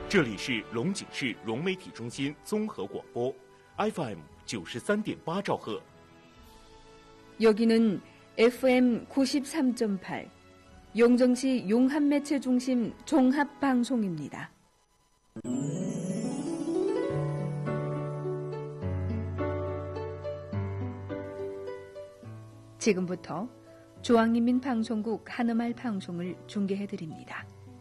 这里是龙井市融媒体中心综合广播 FM 93.8兆赫。 여기는 FM 93.8 용정시 용합매체중심 종합방송입니다. 지금부터 중앙인민방송국 한음말 방송을 중계해드립니다.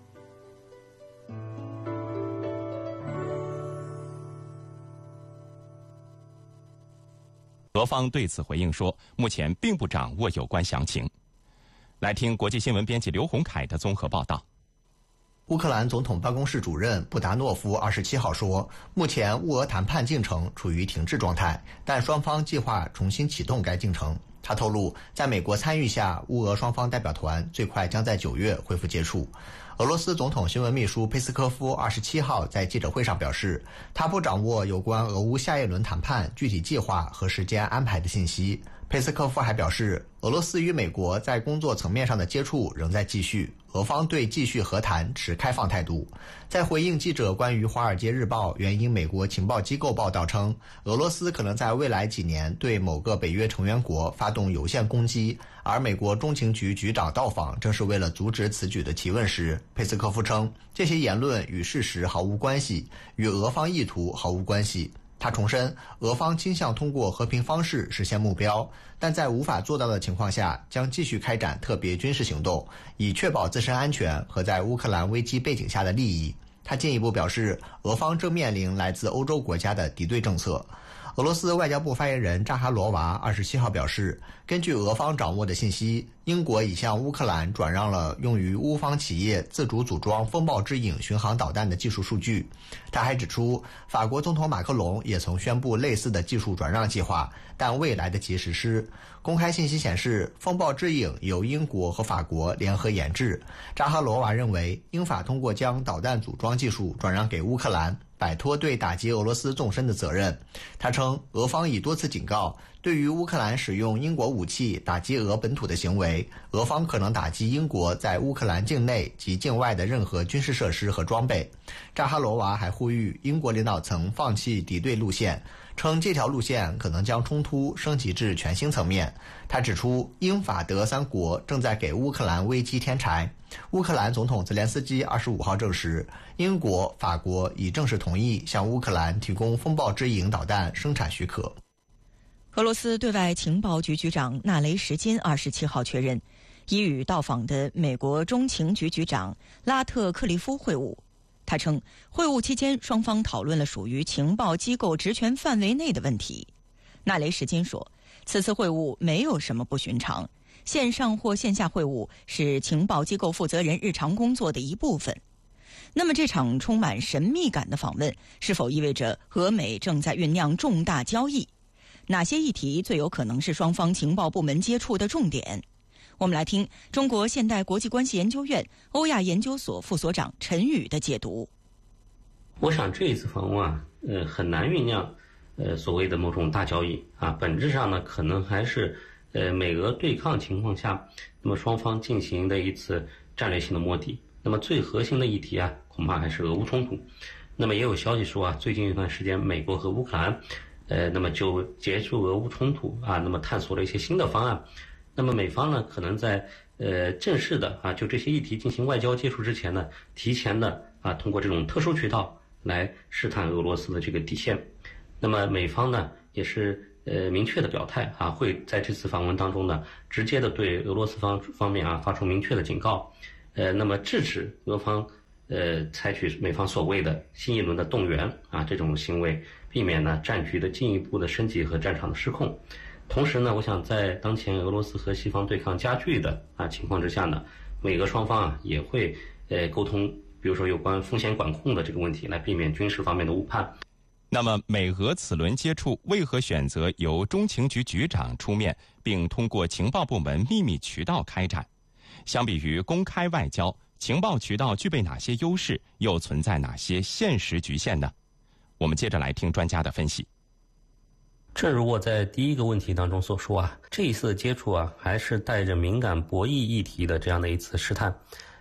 俄方对此回应说，目前并不掌握有关详情。来听国际新闻编辑刘洪凯的综合报道。 乌克兰总统办公室主任布达诺夫27号说，目前乌俄谈判进程处于停滞状态，但双方计划重新启动该进程。他透露，在美国参与下，乌俄双方代表团最快将在9月恢复接触。俄罗斯总统新闻秘书佩斯科夫27号在记者会上表示，他不掌握有关俄乌下一轮谈判具体计划和时间安排的信息。佩斯科夫还表示，俄罗斯与美国在工作层面上的接触仍在继续，俄方对继续和谈持开放态度。在回应记者关于《华尔街日报》援引美国情报机构报道称，俄罗斯可能在未来几年对某个北约成员国发动有限攻击，而美国中情局局长到访正是为了阻止此举的提问时，佩斯科夫称，这些言论与事实毫无关系，与俄方意图毫无关系。他重申，俄方倾向通过和平方式实现目标，但在无法做到的情况下，将继续开展特别军事行动，以确保自身安全和在乌克兰危机背景下的利益。他进一步表示，俄方正面临来自欧洲国家的敌对政策。俄罗斯外交部发言人扎哈罗娃27号表示，根据俄方掌握的信息，英国已向乌克兰转让了用于乌方企业自主组装风暴之影巡航导弹的技术数据。他还指出，法国总统马克龙也曾宣布类似的技术转让计划，但未来得及实施。公开信息显示，风暴之影由英国和法国联合研制。扎哈罗娃认为，英法通过将导弹组装技术转让给乌克兰，摆脱对打击俄罗斯纵深的责任。他称，俄方已多次警告，对于乌克兰使用英国武器打击俄本土的行为，俄方可能打击英国在乌克兰境内及境外的任何军事设施和装备。扎哈罗娃还呼吁英国领导层放弃敌对路线，称这条路线可能将冲突升级至全新层面。他指出，英法德3国正在给乌克兰危机添柴。乌克兰总统泽连斯基25号证实，英国、法国已正式同意向乌克兰提供风暴之影导弹生产许可。 俄罗斯对外情报局局长纳雷什金27号确认，已与到访的美国中情局局长拉特克利夫会晤。他称，会晤期间双方讨论了属于情报机构职权范围内的问题。纳雷什金说，此次会晤没有什么不寻常，线上或线下会晤是情报机构负责人日常工作的一部分。那么这场充满神秘感的访问是否意味着俄美正在酝酿重大交易？哪些议题最有可能是双方情报部门接触的重点？我们来听中国现代国际关系研究院欧亚研究所副所长陈宇的解读。 我想这一次访问很难酝酿所谓的某种大交易啊，本质上呢可能还是美俄对抗情况下，那么双方进行的一次战略性的摸底。那么最核心的议题啊，恐怕还是俄乌冲突。那么也有消息说啊，最近一段时间美国和乌克兰那么就结束俄乌冲突啊，那么探索了一些新的方案。那么美方呢，可能在正式的啊就这些议题进行外交接触之前呢，提前的啊通过这种特殊渠道来试探俄罗斯的这个底线。那么美方呢也是明确的表态啊，会在这次访问当中呢，直接的对俄罗斯方面啊发出明确的警告，那么制止俄方采取美方所谓的新一轮的动员啊这种行为，避免呢战局的进一步的升级和战场的失控。同时呢，我想在当前俄罗斯和西方对抗加剧的啊情况之下呢，美俄双方啊也会沟通，比如说有关风险管控的这个问题，来避免军事方面的误判。 那么美俄此轮接触为何选择由中情局局长出面，并通过情报部门秘密渠道开展？相比于公开外交，情报渠道具备哪些优势，又存在哪些现实局限呢？我们接着来听专家的分析。 正如我在第一个问题当中所说啊，这一次的接触啊，还是带着敏感博弈议题的这样的一次试探。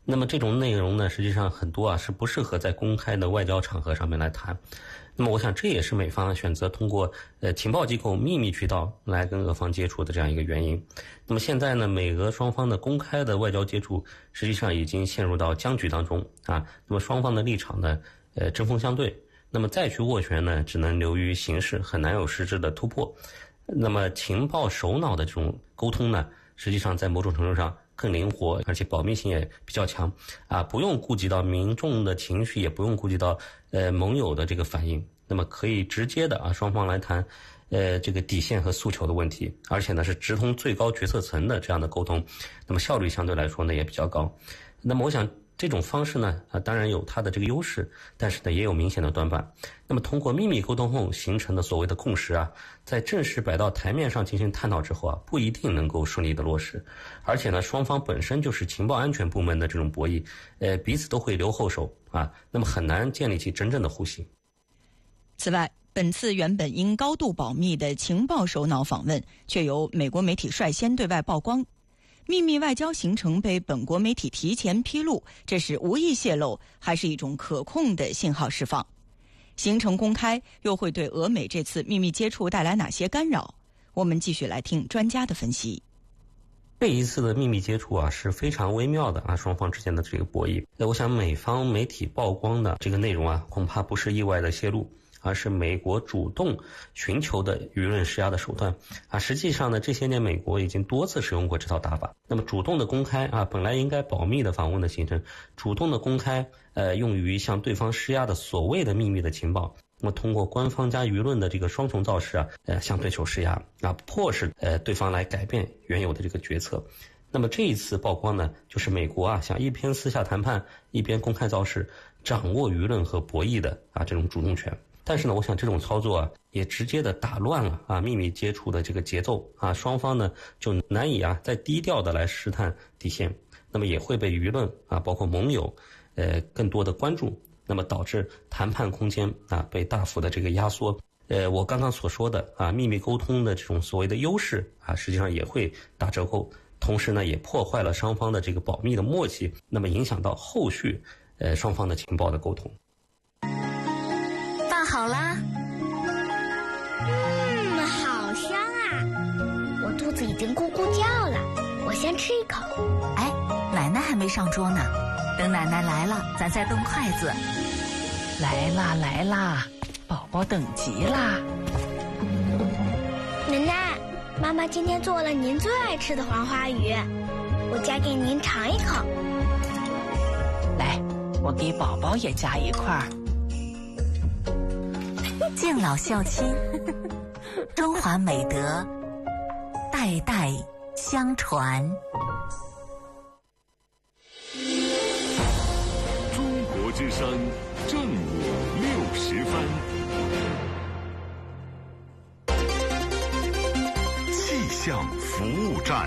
那么这种内容呢，实际上很多是不适合在公开的外交场合上面来谈。那么我想这也是美方选择通过情报机构秘密渠道来跟俄方接触的这样一个原因。那么现在呢，美俄双方的公开的外交接触实际上已经陷入到僵局当中啊。那么双方的立场呢针锋相对，那么再去斡旋呢只能流于形式，很难有实质的突破。那么情报首脑的这种沟通呢，实际上在某种程度上更灵活，而且保密性也比较强啊，不用顾及到民众的情绪，也不用顾及到盟友的这个反应，那么可以直接的双方来谈这个底线和诉求的问题，而且呢是直通最高决策层的这样的沟通，那么效率相对来说呢也比较高。那么我想这种方式呢当然有它的这个优势，但是呢也有明显的短板。那么通过秘密沟通后形成的所谓的共识在正式摆到台面上进行探讨之后不一定能够顺利的落实。而且呢双方本身就是情报安全部门的这种博弈，彼此都会留后手那么很难建立起真正的互信。 此外，本次原本应高度保密的情报首脑访问却由美国媒体率先对外曝光。秘密外交行程被本国媒体提前披露，这是无意泄露还是一种可控的信号释放？行程公开又会对俄美这次秘密接触带来哪些干扰？我们继续来听专家的分析。 这一次的秘密接触是非常微妙的双方之间的这个博弈。我想美方媒体曝光的这个内容恐怕不是意外的泄露，而是美国主动寻求的舆论施压的手段实际上呢，这些年美国已经多次使用过这套打法。那么主动的公开本来应该保密的访问的行程，主动的公开用于向对方施压的所谓的秘密的情报，那么通过官方加舆论的这个双重造势向对手施压迫使对方来改变原有的这个决策。那么这一次曝光呢，就是美国想一边私下谈判，一边公开造势，掌握舆论和博弈的这种主动权。但是呢，我想这种操作也直接的打乱了秘密接触的这个节奏双方呢就难以再低调的来试探底线，那么也会被舆论包括盟友更多的关注，那么导致谈判空间被大幅的这个压缩。我刚刚所说的秘密沟通的这种所谓的优势实际上也会打折扣，同时呢也破坏了双方的这个保密的默契，那么影响到后续双方的情报的沟通。 饭好啦， 好香我肚子已经咕咕叫了，我先吃一口。 哎，奶奶还没上桌呢，等奶奶来了咱再动筷子。 来啦来啦，宝宝等急啦。 奶奶，妈妈今天做了您最爱吃的黄花鱼，我夹给您尝一口。 来，我给宝宝也夹一块儿。 敬老孝亲，中华美德代代相传。 中国之声正午60分，气象服务站。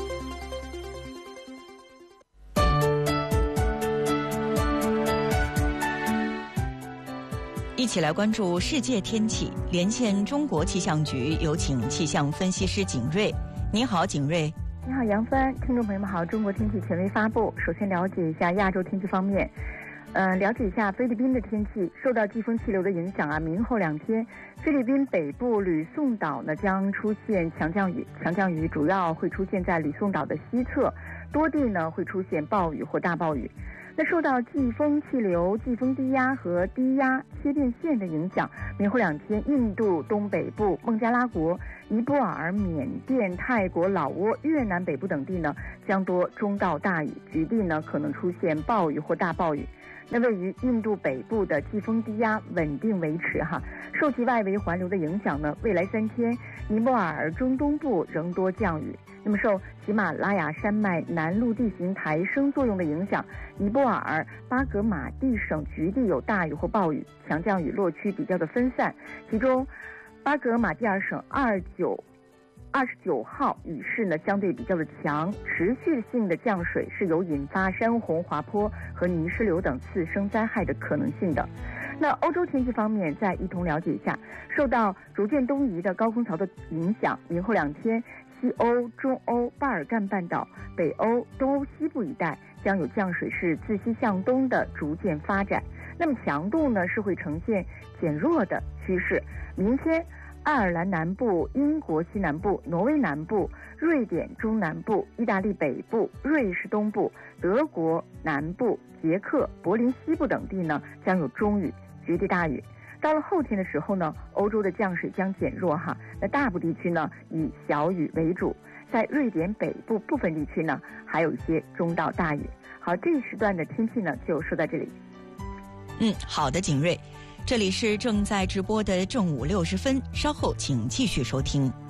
一起来关注世界天气，连线中国气象局，有请气象分析师景瑞。你好，景瑞。 你好，杨帆。听众朋友们好，中国天气权威发布。首先了解一下亚洲天气方面，了解一下菲律宾的天气。受到季风气流的影响明后2天，菲律宾北部吕宋岛呢将出现强降雨，强降雨主要会出现在吕宋岛的西侧，多地呢会出现暴雨或大暴雨。那受到季风气流、季风低压和低压切变线的影响，明后2天，印度东北部、孟加拉国、尼泊尔、缅甸、泰国、老挝、越南北部等地呢将多中到大雨，局地呢可能出现暴雨或大暴雨。那位于印度北部的季风低压稳定维持受其外围环流的影响呢，未来3天，尼泊尔中东部仍多降雨。那么受喜马拉雅山脉南陆地形抬升作用的影响，尼泊尔、巴格马地省局地有大雨或暴雨，强降雨落区比较的分散，其中巴格马蒂尔省29号雨势呢相对比较的强，持续性的降水是有引发山洪滑坡和泥石流等次生灾害的可能性的。那欧洲天气方面再一同了解一下，受到逐渐东移的高空槽的影响，明后2天， 西欧、中欧、巴尔干半岛、北欧、东欧西部一带将有降水势自西向东的逐渐发展，那么强度呢是会呈现减弱的趋势。明天爱尔兰南部、英国西南部、挪威南部、瑞典中南部、意大利北部、瑞士东部、德国南部、捷克、柏林西部等地呢将有中雨、绝地大雨。到了后天的时候呢，欧洲的降水将减弱哈，那大部地区呢以小雨为主，在瑞典北部部分地区呢还有一些中到大雨。好，这一时段的天气呢就说到这里。 好的，景睿，这里是正在直播的正午60分，稍后请继续收听。